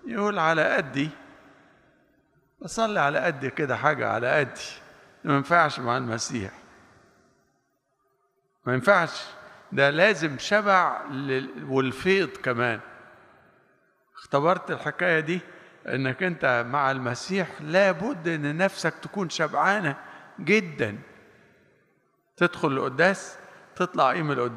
يقول على قدي، بصلي على قدي كده، حاجة على قدي. ما ينفعش مع المسيح، ما ينفعش. ده لازم شبع والفيض كمان. اختبرت الحكاية دي، انك انت مع المسيح لابد ان نفسك تكون شبعانة جدا. تدخل القداس تطلع من القداس